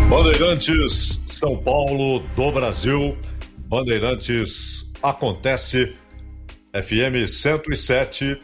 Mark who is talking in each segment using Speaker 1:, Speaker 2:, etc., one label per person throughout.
Speaker 1: Bandeirantes, São Paulo, do Brasil. Bandeirantes acontece, FM 107.3.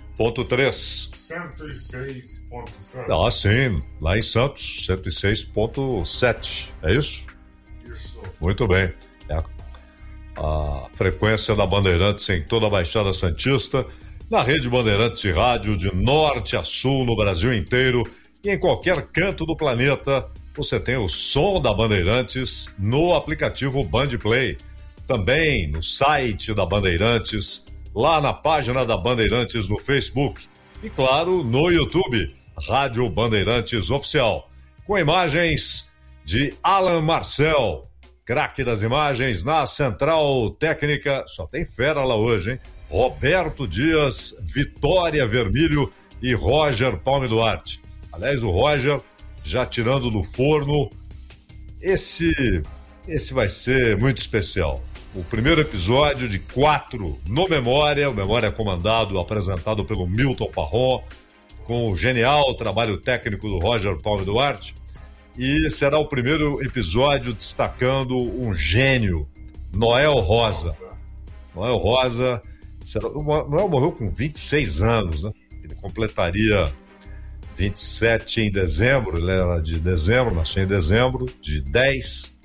Speaker 2: 106.7.
Speaker 1: Ah, sim, lá em Santos, 106.7. É isso?
Speaker 2: Isso.
Speaker 1: Muito bem. É a frequência da Bandeirantes em toda a Baixada Santista, na rede Bandeirantes de rádio de norte a sul no Brasil inteiro e em qualquer canto do planeta. Você tem o som da Bandeirantes no aplicativo Bandplay, também no site da Bandeirantes, lá na página da Bandeirantes no Facebook e, claro, no YouTube, Rádio Bandeirantes Oficial, com imagens de Alan Marcel, craque das imagens na Central Técnica. Só tem fera lá hoje, hein? Roberto Dias, Vitória Vermílio e Roger Palme Duarte. Aliás, o Roger já tirando do forno. Esse vai ser muito especial. O primeiro episódio de 4 no Memória, o Memória comandado, apresentado pelo Milton Parron, com o genial trabalho técnico do Roger Palme Duarte. E será o primeiro episódio destacando um gênio, Noel Rosa. Noel Rosa, Noel morreu com 26 anos, né? Ele completaria 27 em dezembro, ele era de dezembro, nasceu em dezembro de 10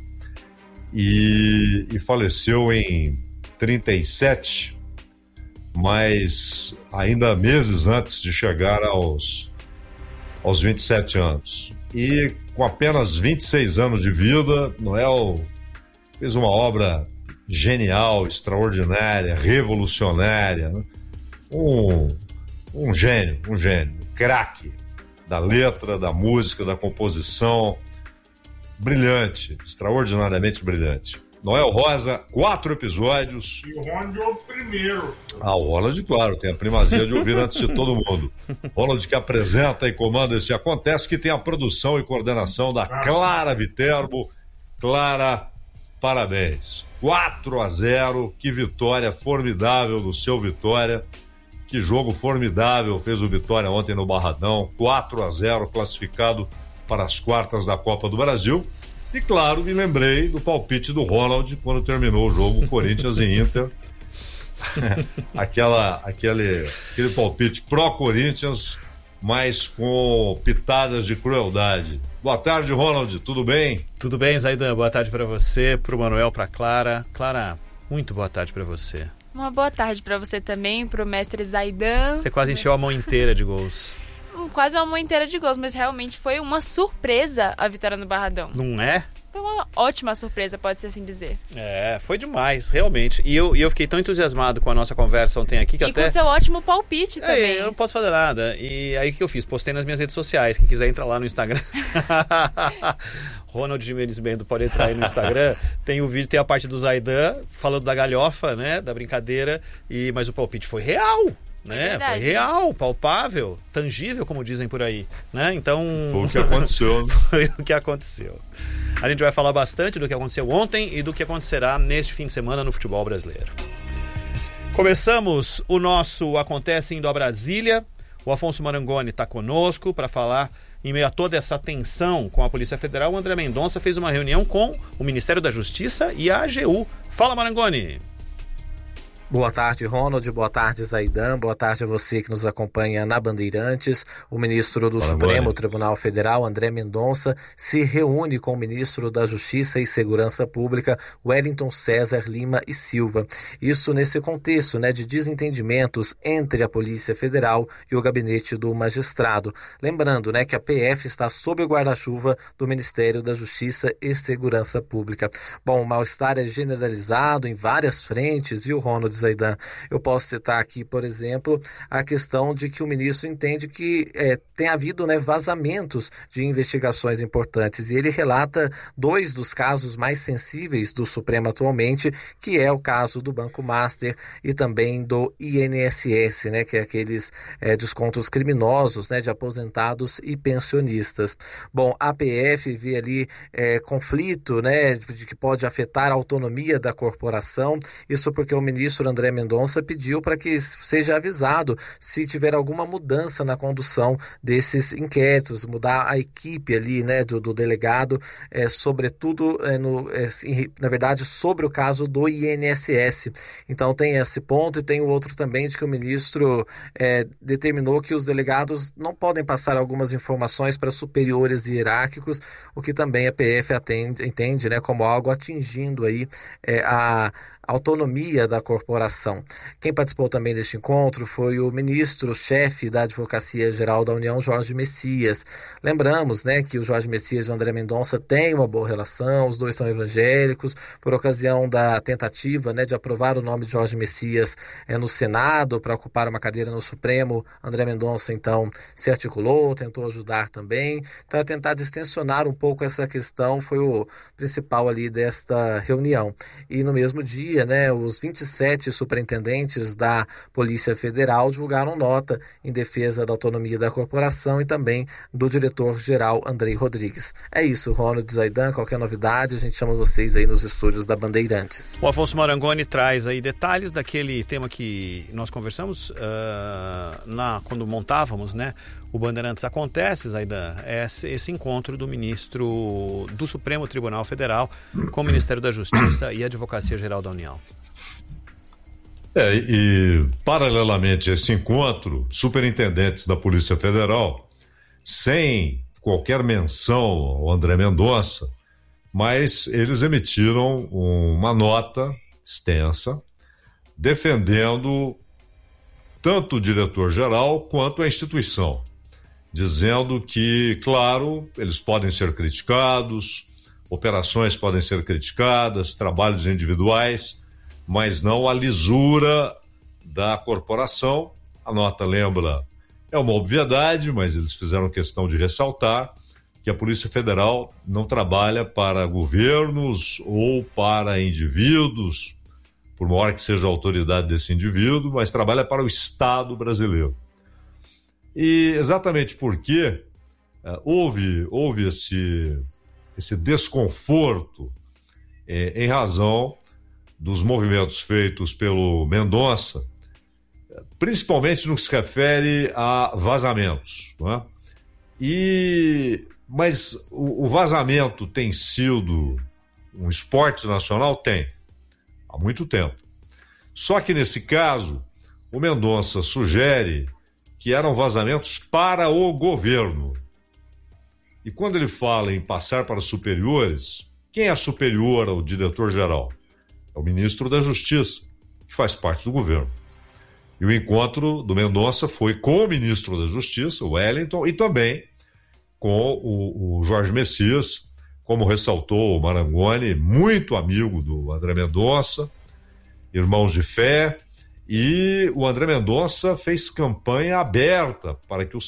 Speaker 1: e faleceu em 37, mas ainda meses antes de chegar aos 27 anos. E com apenas 26 anos de vida, Noel fez uma obra genial, extraordinária, revolucionária, né? Um gênio, craque da letra, da música, da composição, brilhante, extraordinariamente brilhante. Noel Rosa, 4 episódios.
Speaker 2: E o Ronald é o primeiro.
Speaker 1: Ah, o Ronald, claro, tem a primazia de ouvir antes de todo mundo. Ronald que apresenta e comanda esse Acontece, que tem a produção e coordenação da Clara Viterbo. Clara, parabéns. 4-0, que vitória formidável do seu Vitória. Que jogo formidável fez o Vitória ontem no Barradão, 4-0, classificado para as quartas da Copa do Brasil. E claro, me lembrei do palpite do Ronald quando terminou o jogo, Corinthians e Inter. Aquele palpite pró-Corinthians, mas com pitadas de crueldade. Boa tarde, Ronald, tudo bem?
Speaker 3: Tudo bem, Zaidan, boa tarde para você, para o Manuel, para Clara. Clara, muito boa tarde para você.
Speaker 4: Uma boa tarde para você também, pro mestre Zaidan.
Speaker 3: Você quase encheu a mão inteira de gols.
Speaker 4: Quase uma mão inteira de gols, mas realmente foi uma surpresa a vitória no Barradão.
Speaker 3: Não é?
Speaker 4: Foi uma ótima surpresa, pode-se assim dizer.
Speaker 3: É, foi demais, realmente. E eu fiquei tão entusiasmado com a nossa conversa ontem aqui que
Speaker 4: e com o seu ótimo palpite também.
Speaker 3: Eu não posso fazer nada. E aí o que eu fiz? Postei nas minhas redes sociais. Quem quiser entrar lá no Instagram. Ronald Jimenez Bendo pode entrar aí no Instagram. Tem o vídeo, tem a parte do Zaidan falando da galhofa, né? Da brincadeira. Mas o palpite foi real. Né? Foi real, palpável, tangível, como dizem por aí, né? Então
Speaker 1: foi o que aconteceu.
Speaker 3: Foi o que aconteceu. A gente vai falar bastante do que aconteceu ontem e do que acontecerá neste fim de semana no futebol brasileiro. Começamos o nosso Acontece indo a Brasília. O Afonso Marangoni está conosco para falar. Em meio a toda essa tensão com a Polícia Federal, o André Mendonça fez uma reunião com o Ministério da Justiça e a AGU. Fala, Marangoni!
Speaker 5: Boa tarde, Ronald. Boa tarde, Zaidan. Boa tarde a você que nos acompanha na Bandeirantes. O ministro do Supremo Tribunal Federal, André Mendonça, se reúne com o ministro da Justiça e Segurança Pública, Wellington César Lima e Silva. Isso nesse contexto, de desentendimentos entre a Polícia Federal e o gabinete do magistrado. Lembrando, que a PF está sob o guarda-chuva do Ministério da Justiça e Segurança Pública. Bom, o mal-estar é generalizado em várias frentes, viu, Ronald? Zaidan. Eu posso citar aqui, por exemplo, a questão de que o ministro entende que tem havido vazamentos de investigações importantes e ele relata 2 dos casos mais sensíveis do Supremo atualmente, que é o caso do Banco Master e também do INSS, que é aqueles descontos criminosos de aposentados e pensionistas. Bom, a PF vê ali conflito de que pode afetar a autonomia da corporação, isso porque o ministro André Mendonça pediu para que seja avisado se tiver alguma mudança na condução desses inquéritos, mudar a equipe ali, né, do delegado, sobretudo, na verdade, sobre o caso do INSS. Então tem esse ponto e tem o outro também de que o ministro determinou que os delegados não podem passar algumas informações para superiores hierárquicos, o que também a PF entende, né, como algo atingindo aí a autonomia da corporação. Quem participou também deste encontro foi o ministro-chefe da Advocacia Geral da União, Jorge Messias. Lembramos, né, que o Jorge Messias e o André Mendonça têm uma boa relação, os dois são evangélicos. Por ocasião da tentativa, né, de aprovar o nome de Jorge Messias no Senado para ocupar uma cadeira no Supremo, André Mendonça então se articulou, tentou ajudar também. Então, tentar distensionar um pouco essa questão foi o principal ali desta reunião. E no mesmo dia, né, os 27 superintendentes da Polícia Federal divulgaram nota em defesa da autonomia da corporação e também do diretor-geral Andrei Rodrigues. É isso, Ronald, Zaidan, qualquer novidade, a gente chama vocês aí nos estúdios da Bandeirantes.
Speaker 3: O Afonso Marangoni traz aí detalhes daquele tema que nós conversamos quando montávamos, né, o Bandeirantes Acontece, Zaidan, esse encontro do ministro do Supremo Tribunal Federal com o Ministério da Justiça e a Advocacia Geral da União.
Speaker 1: E paralelamente a esse encontro, superintendentes da Polícia Federal, sem qualquer menção ao André Mendonça, mas eles emitiram uma nota extensa defendendo tanto o diretor-geral quanto a instituição, dizendo que, claro, eles podem ser criticados, operações podem ser criticadas, trabalhos individuais, mas não a lisura da corporação. A nota lembra, é uma obviedade, mas eles fizeram questão de ressaltar que a Polícia Federal não trabalha para governos ou para indivíduos, por maior que seja a autoridade desse indivíduo, mas trabalha para o Estado brasileiro. E exatamente porque houve esse desconforto em razão dos movimentos feitos pelo Mendonça, principalmente no que se refere a vazamentos, não é? Mas o vazamento tem sido um esporte nacional? Tem, há muito tempo. Só que nesse caso, o Mendonça sugere que eram vazamentos para o governo. E quando ele fala em passar para superiores, quem é superior ao diretor-geral? É o ministro da Justiça, que faz parte do governo. E o encontro do Mendonça foi com o ministro da Justiça, o Wellington, e também com o Jorge Messias, como ressaltou o Marangoni, muito amigo do André Mendonça, irmãos de fé, e o André Mendonça fez campanha aberta para que o